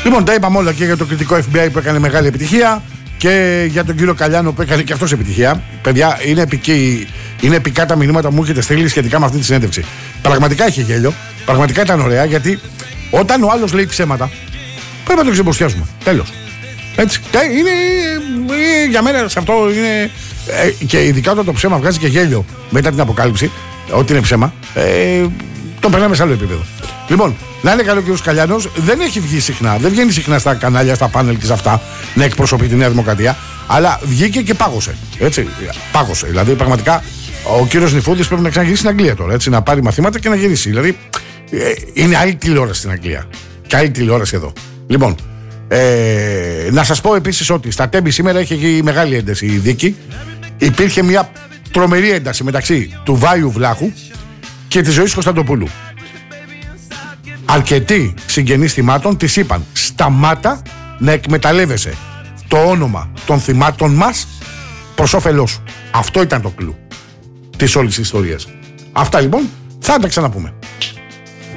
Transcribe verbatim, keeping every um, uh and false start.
Λοιπόν, τα είπαμε όλα και για το κριτικό εφ μπι άι που έκανε μεγάλη επιτυχία και για τον κύριο Καλιάνο που έκανε και αυτός επιτυχία. Παιδιά, είναι, επική, είναι επικά τα μηνύματα που μου έχετε στείλει σχετικά με αυτή τη συνέντευξη. Πραγματικά είχε γέλιο, πραγματικά ήταν ωραία, γιατί όταν ο άλλος λέει ψέματα, πρέπει να το ξεμποστιάσουμε. Τέλος. Έτσι. Είναι, είναι, για μένα σε αυτό είναι. Ε, και ειδικά όταν το ψέμα βγάζει και γέλιο μετά την αποκάλυψη, ότι είναι ψέμα, ε, το περνάμε σε άλλο επίπεδο. Λοιπόν, να είναι καλό ο κ. Καλιάνος, δεν έχει βγει συχνά, δεν βγαίνει συχνά στα κανάλια, στα πάνελ και σε αυτά να εκπροσωπεί τη Νέα Δημοκρατία, αλλά βγήκε και πάγωσε. Έτσι, πάγωσε. Δηλαδή, πραγματικά ο κ. Νηφούδης πρέπει να ξαναγυρίσει στην Αγγλία τώρα, έτσι, να πάρει μαθήματα και να γυρίσει. Δηλαδή, ε, είναι άλλη τηλεόραση στην Αγγλία και άλλη τηλεόραση εδώ. Λοιπόν, ε, να σας πω επίσης ότι στα Τέμπη σήμερα έχει μεγάλη ένταση η δίκη. Υπήρχε μια τρομερή ένταση μεταξύ του Βάιου Βλάχου και της Ζωής Κωνσταντοπούλου. Αρκετοί συγγενείς θυμάτων της είπαν σταμάτα να εκμεταλλεύεσαι το όνομα των θυμάτων μας προς όφελός σου. Αυτό ήταν το κλου της όλης της ιστορίας. Αυτά λοιπόν θα τα ξαναπούμε.